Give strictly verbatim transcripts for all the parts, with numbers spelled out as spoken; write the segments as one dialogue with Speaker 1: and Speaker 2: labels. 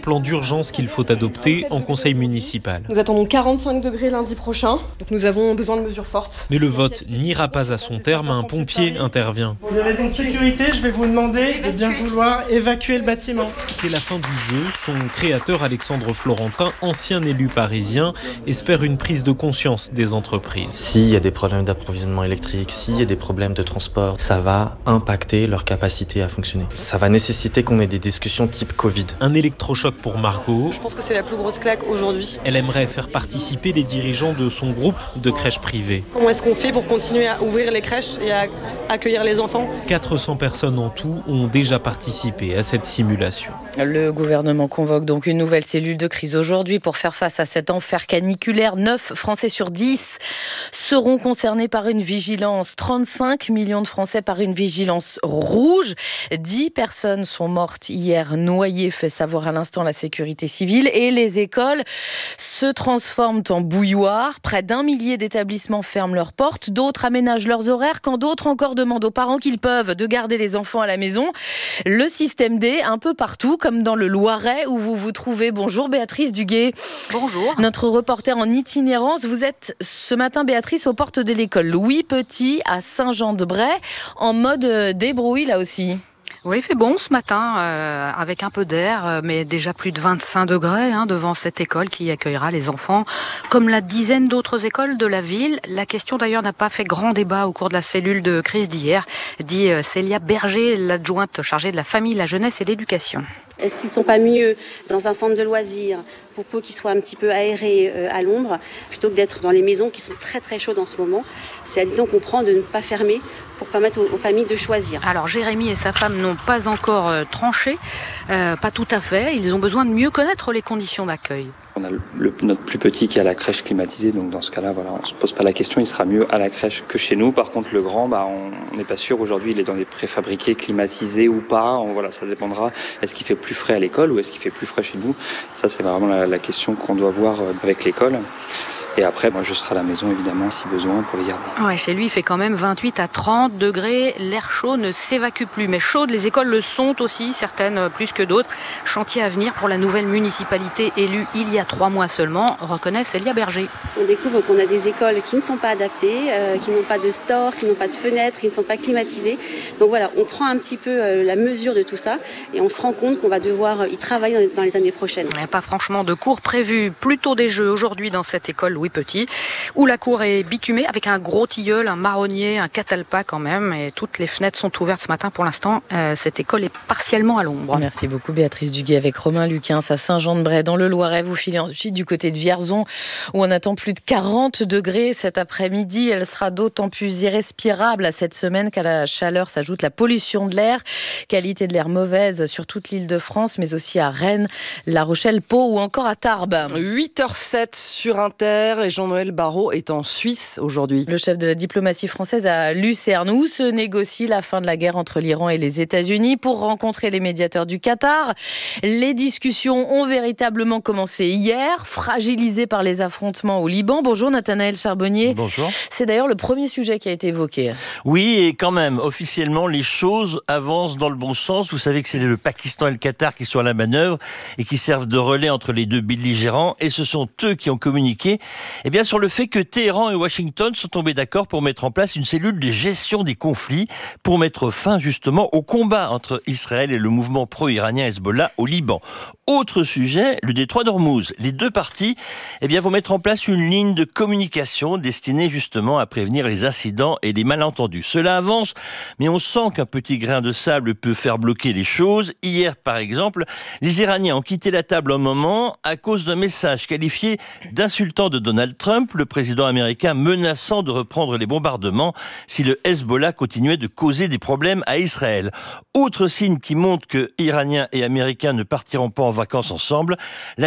Speaker 1: plan d'urgence qu'il faut adopter en conseil municipal.
Speaker 2: Nous attendons quarante-cinq degrés lundi prochain, donc nous avons besoin de mesures fortes.
Speaker 1: Mais le vote n'ira pas à son terme, un pompier intervient.
Speaker 3: Pour des raisons de sécurité, je vais vous demander de bien vouloir évacuer le bâtiment.
Speaker 1: C'est la fin du jeu. Son créateur, Alexandre Florentin, ancien élu parisien, espère une prise de conscience des entreprises.
Speaker 4: S'il y a des problèmes d'approvisionnement électrique, s'il y a des problèmes de transport, ça va impacter leur capacité à fonctionner. Ça va nécessiter qu'on ait des discussions type Covid.
Speaker 1: Un électrochoc pour Margot.
Speaker 2: Je pense que c'est la plus grosse claque aujourd'hui.
Speaker 1: Elle aimerait faire participer les dirigeants de son groupe de crèches privées.
Speaker 2: Comment est-ce qu'on fait pour continuer à ouvrir les crèches et à accueillir les enfants ?
Speaker 1: quatre cents personnes en tout ont déjà participé à cette simulation.
Speaker 5: Le gouvernement convoque donc une nouvelle cellule de crise aujourd'hui pour faire face à cet enfer caniculaire. neuf Français sur dix seront concernés par une vigilance. trente-cinq millions de Français par une vigilance rouge. dix personnes sont mortes hier noyées, fait savoir à l'instant la sécurité civile. Et les écoles se transforment en bouilloire. Près d'un millier d'établissements ferment leurs portes. D'autres aménagent leurs horaires, quand d'autres encore demandent aux parents qu'ils peuvent de garder les enfants à la maison. Le système D, un peu partout, comme dans le Loiret où vous vous trouvez. Bonjour Béatrice Duguet.
Speaker 6: Bonjour.
Speaker 5: Notre reporter en itinérance. Vous êtes ce matin, Béatrice, aux portes de l'école Louis Petit à Saint-Jean-de-Bray, en mode débrouille là aussi.
Speaker 6: Oui, il fait bon ce matin, euh, avec un peu d'air, euh, mais déjà plus de vingt-cinq degrés hein, devant cette école qui accueillera les enfants, comme la dizaine d'autres écoles de la ville. La question d'ailleurs n'a pas fait grand débat au cours de la cellule de crise d'hier, dit euh, Célia Berger, l'adjointe chargée de la famille, la jeunesse et l'éducation.
Speaker 7: Est-ce qu'ils ne sont pas mieux dans un centre de loisirs pour peu qu'ils soient un petit peu aérés euh, à l'ombre plutôt que d'être dans les maisons qui sont très très chaudes en ce moment? C'est la décision qu'on prend de ne pas fermer pour permettre aux, aux familles de choisir.
Speaker 6: Alors Jérémy et sa femme n'ont pas encore euh, tranché, euh, pas tout à fait. Ils ont besoin de mieux connaître les conditions d'accueil.
Speaker 8: On a le, le, notre plus petit qui a la crèche climatisée, donc dans ce cas-là, voilà, on ne se pose pas la question, il sera mieux à la crèche que chez nous. Par contre, le grand, bah, on n'est pas sûr. Aujourd'hui, il est dans des préfabriqués climatisés ou pas. On, voilà, ça dépendra. Est-ce qu'il fait plus frais à l'école ou est-ce qu'il fait plus frais chez nous? Ça, c'est vraiment la, la question qu'on doit voir avec l'école. Et après, moi, je serai à la maison, évidemment, si besoin, pour les garder.
Speaker 6: Ouais, chez lui, il fait quand même vingt-huit à trente degrés. L'air chaud ne s'évacue plus. Mais chaudes, les écoles le sont aussi, certaines plus que d'autres. Chantier à venir pour la nouvelle municipalité élue il y a trois mois seulement, reconnaît Célia Berger.
Speaker 7: On découvre qu'on a des écoles qui ne sont pas adaptées, euh, qui n'ont pas de store, qui n'ont pas de fenêtres, qui ne sont pas climatisées. Donc voilà, on prend un petit peu euh, la mesure de tout ça et on se rend compte qu'on va devoir y travailler dans les, dans les années prochaines.
Speaker 6: Il n'y a pas franchement de cours prévus, plutôt des jeux aujourd'hui dans cette école Louis Petit, où la cour est bitumée avec un gros tilleul, un marronnier, un catalpa quand même, et toutes les fenêtres sont ouvertes ce matin pour l'instant. Euh, cette école est partiellement à l'ombre.
Speaker 5: Merci beaucoup Béatrice Duguet avec Romain Luquin à Saint-Jean-de-Bray dans le Loiret. Vous filez ensuite du côté de Vierzon où on attend plus de quarante degrés cet après-midi. Elle sera d'autant plus irrespirable à cette semaine qu'à la chaleur s'ajoute la pollution de l'air. Qualité de l'air mauvaise sur toute l'île de France, mais aussi à Rennes, La Rochelle, Pau ou encore à Tarbes.
Speaker 9: huit heures sept sur Inter et Jean-Noël Barrot est en Suisse aujourd'hui.
Speaker 5: Le chef de la diplomatie française à Lucerne où se négocie la fin de la guerre entre l'Iran et les États-Unis pour rencontrer les médiateurs du Qatar. Les discussions ont véritablement commencé hier, fragilisées par les affrontements au Liban. Bonjour Nathanaël Charbonnier.
Speaker 10: Bonjour.
Speaker 5: C'est d'ailleurs le premier sujet qui a été évoqué.
Speaker 10: Oui, et quand même, officiellement, les choses avancent dans le bon sens. Vous savez que c'est le Pakistan et le Qatar qui sont à la manœuvre et qui servent de relais entre les deux belligérants. Et ce sont eux qui ont communiqué eh bien, sur le fait que Téhéran et Washington sont tombés d'accord pour mettre en place une cellule de gestion des conflits pour mettre fin justement au combat entre Israël et le mouvement pro-iranien Hezbollah au Liban. Autre sujet, le détroit d'Ormuz. Les deux parties eh bien, vont mettre en place une ligne de communication destinée justement à prévenir les incidents et les malentendus. Cela avance, mais on sent qu'un petit grain de sable peut faire bloquer les choses. Hier, par exemple, les Iraniens ont quitté la table un moment à cause d'un message qualifié d'insultant de Donald Trump, le président américain menaçant de reprendre les bombardements si le Hezbollah continuait de causer des problèmes à Israël. Autre signe qui montre que Iraniens et Américains ne partiront pas en vacances ensemble, la délégation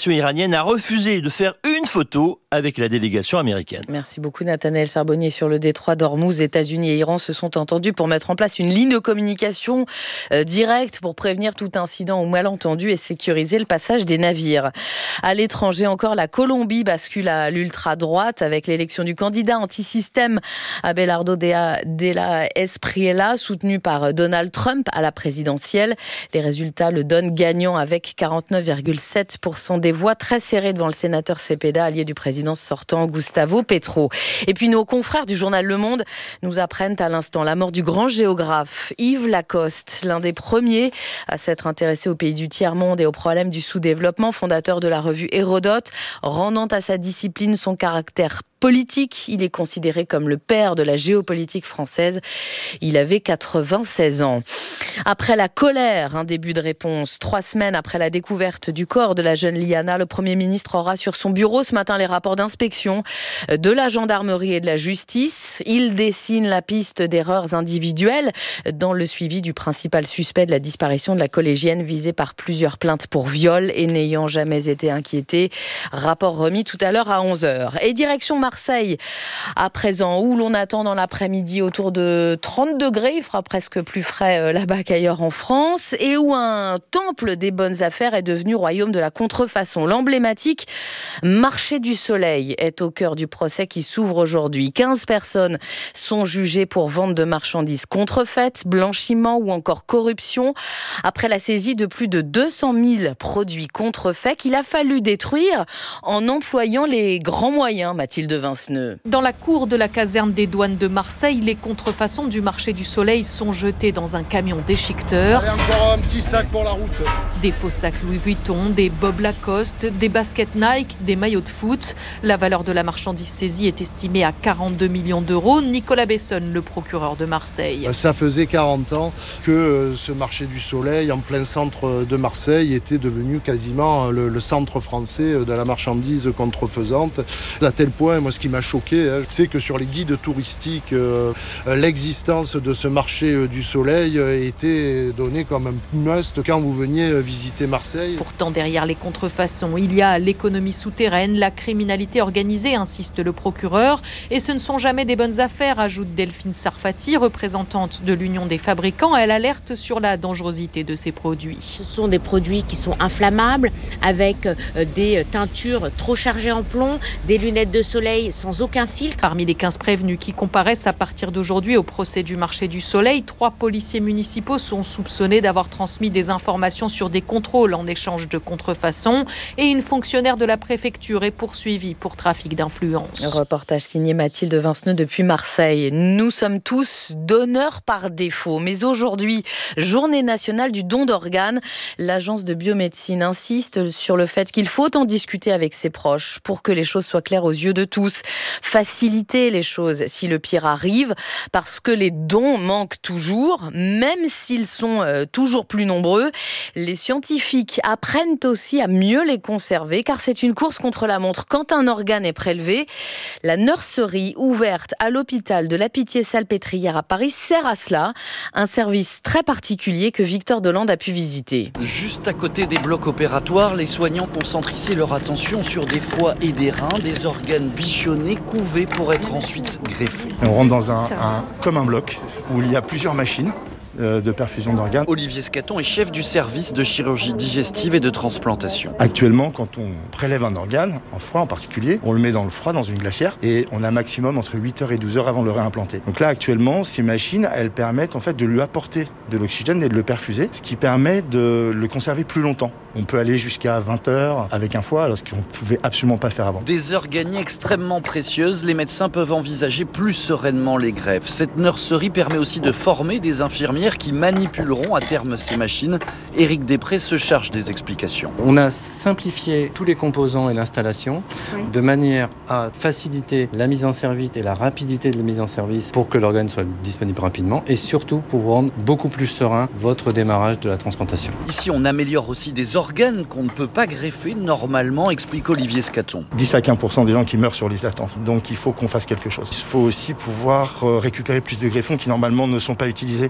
Speaker 10: délégation iranienne a refusé de faire une photo avec la délégation américaine.
Speaker 5: Merci beaucoup Nathanaël Charbonnier. Sur le détroit d'Ormuz, États-Unis et Iran se sont entendus pour mettre en place une ligne de communication euh, directe pour prévenir tout incident ou malentendu et sécuriser le passage des navires. À l'étranger encore, la Colombie bascule à l'ultra-droite avec l'élection du candidat anti-système Abelardo de la Espriella, soutenu par Donald Trump à la présidentielle. Les résultats le donnent gagnant avec quarante-neuf virgule sept pour cent des voix, très serré devant le sénateur Cepeda, allié du président sortant Gustavo Petro. Et puis nos confrères du journal Le Monde nous apprennent à l'instant la mort du grand géographe Yves Lacoste, l'un des premiers à s'être intéressé au pays du tiers-monde et aux problèmes du sous-développement, fondateur de la revue Hérodote, rendant à sa discipline son caractère politique. Il est considéré comme le père de la géopolitique française. Il avait quatre-vingt-seize ans. Après la colère, un début de réponse. Trois semaines après la découverte du corps de la jeune Liana, le Premier ministre aura sur son bureau ce matin les rapports d'inspection de la gendarmerie et de la justice. Il dessine la piste d'erreurs individuelles dans le suivi du principal suspect de la disparition de la collégienne visée par plusieurs plaintes pour viol et n'ayant jamais été inquiété. Rapport remis tout à l'heure à onze heures. Et direction Marseille, à présent, où l'on attend dans l'après-midi autour de trente degrés, il fera presque plus frais là-bas qu'ailleurs en France, et où un temple des bonnes affaires est devenu royaume de la contrefaçon. L'emblématique Marché du Soleil est au cœur du procès qui s'ouvre aujourd'hui. quinze personnes sont jugées pour vente de marchandises contrefaites, blanchiment ou encore corruption, après la saisie de plus de deux cent mille produits contrefaits qu'il a fallu détruire en employant les grands moyens, Mathilde Vinceneux.
Speaker 11: Dans la cour de la caserne des douanes de Marseille, les contrefaçons du marché du Soleil sont jetées dans un camion déchiqueteur.
Speaker 12: Allez, encore un petit sac pour la route.
Speaker 11: Des faux sacs Louis Vuitton, des Bob Lacoste, des baskets Nike, des maillots de foot. La valeur de la marchandise saisie est estimée à quarante-deux millions d'euros. Nicolas Bessonne, le procureur de Marseille.
Speaker 12: Ça faisait quarante ans que ce marché du Soleil, en plein centre de Marseille, était devenu quasiment le, le centre français de la marchandise contrefaisante. À tel point, moi, ce qui m'a choqué, hein, c'est que sur les guides touristiques, euh, l'existence de ce marché du Soleil était donnée comme un must quand vous veniez visiter Marseille.
Speaker 11: Pourtant, derrière les contrefaçons, il y a l'économie souterraine, la criminalité organisée, insiste le procureur. Et ce ne sont jamais des bonnes affaires, ajoute Delphine Sarfati, représentante de l'Union des fabricants. Elle alerte sur la dangerosité de ces produits.
Speaker 13: Ce sont des produits qui sont inflammables, avec des teintures trop chargées en plomb, des lunettes de soleil sans aucun filtre.
Speaker 11: Parmi les quinze prévenus qui comparaissent à partir d'aujourd'hui au procès du marché du Soleil, trois policiers municipaux sont soupçonnés d'avoir transmis des informations sur des contrôles en échange de contrefaçon, et une fonctionnaire de la préfecture est poursuivie pour trafic d'influence.
Speaker 5: Reportage signé Mathilde Vinceneux depuis Marseille. Nous sommes tous donneurs par défaut, mais aujourd'hui, journée nationale du don d'organes, l'agence de biomédecine insiste sur le fait qu'il faut en discuter avec ses proches pour que les choses soient claires aux yeux de tous. Faciliter les choses si le pire arrive, parce que les dons manquent toujours, même s'ils sont euh, toujours plus nombreux. Les scientifiques apprennent aussi à mieux les conserver, car c'est une course contre la montre. Quand un organe est prélevé, la nurserie ouverte à l'hôpital de la Pitié-Salpêtrière à Paris sert à cela. Un service très particulier que Victor Delande a pu visiter.
Speaker 14: Juste à côté des blocs opératoires, les soignants concentrent ici leur attention sur des foies et des reins, des organes bichonnés, couvés pour être ensuite greffés.
Speaker 15: On rentre dans un, un, comme un bloc où il y a plusieurs machines de perfusion d'organes.
Speaker 14: Olivier Scaton est chef du service de chirurgie digestive et de transplantation.
Speaker 15: Actuellement, quand on prélève un organe, en foie en particulier, on le met dans le froid, dans une glacière, et on a un maximum entre huit heures et douze heures avant de le réimplanter. Donc là, actuellement, ces machines, elles permettent en fait de lui apporter de l'oxygène et de le perfuser, ce qui permet de le conserver plus longtemps. On peut aller jusqu'à vingt heures avec un foie, alors ce qu'on ne pouvait absolument pas faire avant.
Speaker 14: Des heures gagnées extrêmement précieuses, les médecins peuvent envisager plus sereinement les greffes. Cette nurserie permet aussi de former des infirmières qui manipuleront à terme ces machines. Éric Després se charge des explications.
Speaker 16: On a simplifié tous les composants et l'installation oui. de manière à faciliter la mise en service et la rapidité de la mise en service pour que l'organe soit disponible rapidement et surtout pour vous rendre beaucoup plus serein votre démarrage de la transplantation.
Speaker 14: Ici, on améliore aussi des organes qu'on ne peut pas greffer normalement, explique Olivier Scaton.
Speaker 15: dix à quinze pour cent des gens qui meurent sur liste d'attente. Donc il faut qu'on fasse quelque chose. Il faut aussi pouvoir récupérer plus de greffons qui normalement ne sont pas utilisés. L'A D N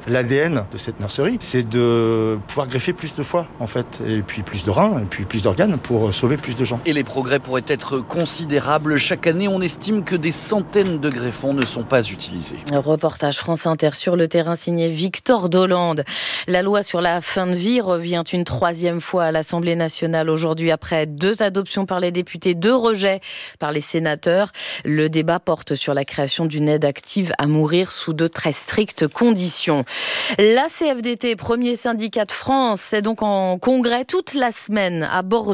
Speaker 15: l'A D N de cette nurserie, c'est de pouvoir greffer plus de foie, en fait, et puis plus de reins, et puis plus d'organes pour sauver plus de gens.
Speaker 14: Et les progrès pourraient être considérables. Chaque année, on estime que des centaines de greffons ne sont pas utilisés.
Speaker 5: Reportage France Inter sur le terrain signé Victor Dolande. La loi sur la fin de vie revient une troisième fois à l'Assemblée nationale aujourd'hui après deux adoptions par les députés, deux rejets par les sénateurs. Le débat porte sur la création d'une aide active à mourir sous de très strictes conditions. La C F D T, premier syndicat de France, est donc en congrès toute la semaine à Bordeaux.